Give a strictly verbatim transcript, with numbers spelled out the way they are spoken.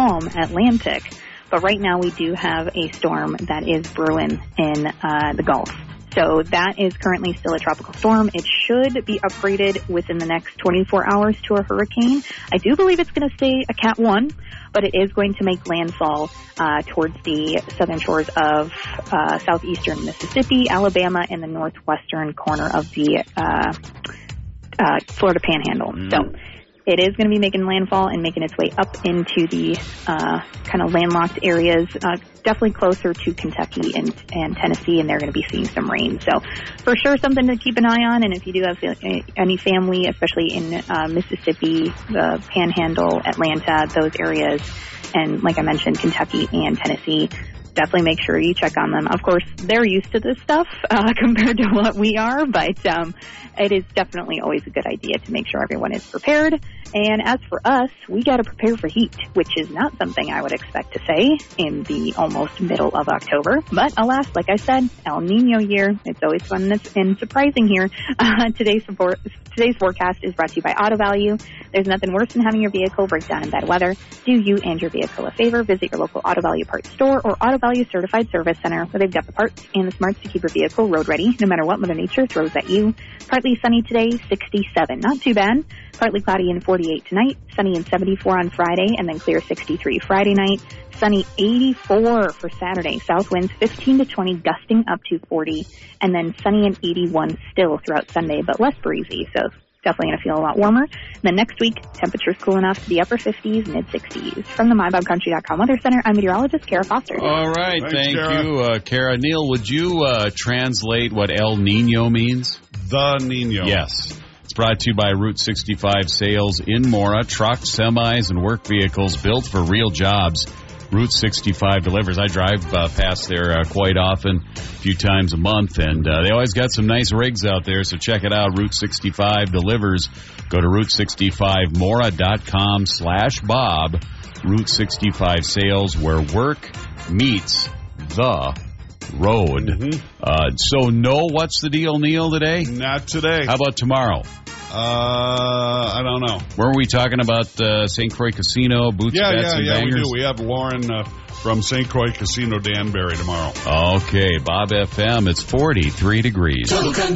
calm Atlantic. But right now we do have a storm that is brewing in uh, the Gulf. So that is currently still a tropical storm. It should be upgraded within the next twenty-four hours to a hurricane. I do believe it's going to stay a Cat one, but it is going to make landfall uh, towards the southern shores of uh, southeastern Mississippi, Alabama, and the northwestern corner of the uh, uh, Florida Panhandle. Mm. So it is going to be making landfall and making its way up into the uh, kind of landlocked areas, uh, definitely closer to Kentucky and, and Tennessee, and they're going to be seeing some rain. So for sure something to keep an eye on, and if you do have any family, especially in uh, Mississippi, the Panhandle, Atlanta, those areas, and like I mentioned, Kentucky and Tennessee, definitely make sure you check on them. Of course, they're used to this stuff uh, compared to what we are, but um, it is definitely always a good idea to make sure everyone is prepared. And as for us, we got to prepare for heat, which is not something I would expect to say in the almost middle of October. But alas, like I said, El Nino year. It's always fun and surprising here. Uh, today's, support, today's forecast is brought to you by Auto Value. There's nothing worse than having your vehicle break down in bad weather. Do you and your vehicle a favor. Visit your local Auto Value parts store or Auto Value Certified Service Center, where they've got the parts and the smarts to keep your vehicle road ready, no matter what Mother Nature throws at you. Partly sunny today, sixty-seven. Not too bad. Partly cloudy and forty-eight tonight, sunny and seventy-four on Friday, and then clear sixty-three Friday night, sunny eighty-four for Saturday. South winds fifteen to twenty, gusting up to forty, and then sunny and eighty-one still throughout Sunday, but less breezy, so definitely going to feel a lot warmer. And then next week, temperatures cooling off to the upper fifties, mid-sixties. From the my bob country dot com Weather Center, I'm meteorologist Kara Foster. All right, Thanks, thank Kara. you, uh, Kara. Neil, would you uh, translate what El Nino means? The Nino. Yes. It's brought to you by Route sixty-five Sales in Mora. Trucks, semis, and work vehicles built for real jobs. Route sixty-five delivers. I drive uh, past there uh, quite often, a few times a month, and uh, they always got some nice rigs out there, so check it out. Route sixty-five delivers. Go to route sixty-five mora dot com slash Bob. Route sixty-five Sales, where work meets the road. Mm-hmm. Uh, so, no, what's the deal, Neil, today? Not today. How about tomorrow? Uh, I don't know. Weren't we talking about uh, Saint Croix Casino, Boots, yeah, Bets, yeah, and yeah, Bangers? we do. We have Lauren uh, from Saint Croix Casino Danbury tomorrow. Okay, Bob F M, it's forty-three degrees. Total